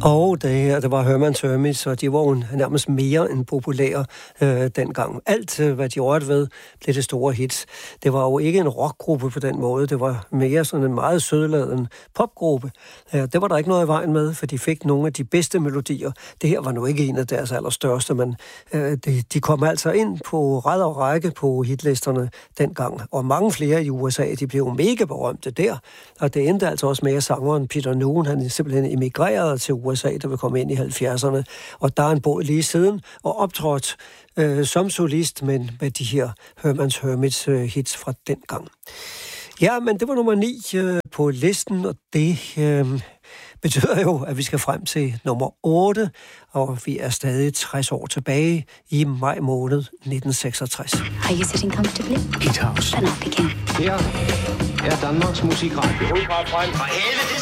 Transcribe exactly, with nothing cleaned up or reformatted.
Og det her, det var Herman's Hermits, og de var jo nærmest mere end populære øh, dengang. Alt, øh, hvad de rørte ved, blev det store hits. Det var jo ikke en rockgruppe på den måde, det var mere sådan en meget sødladen popgruppe. Ja, det var der ikke noget i vejen med, for de fik nogle af de bedste melodier. Det her var nu ikke en af deres allerstørste, men øh, de, de kom altså ind på ræd og række på hitlisterne dengang. Og mange flere i U S A, de blev mega berømte der. Og det endte altså også med, at sangeren Peter Noone, han simpelthen emigrerede til U S A, der vil komme ind i halvfjerdserne. Og der er en båd lige siden, og optrådt øh, som solist, men med de her Herman's Hermits øh, hits fra dengang. Ja, men det var nummer ni øh, på listen, og det øh, betyder jo, at vi skal frem til nummer otte, og vi er stadig tres år tilbage i maj måned nitten seksogtres. Are you sitting comfortably? Hit House. Then I'll begin. Her er Danmarks Musikradio. Fra helvede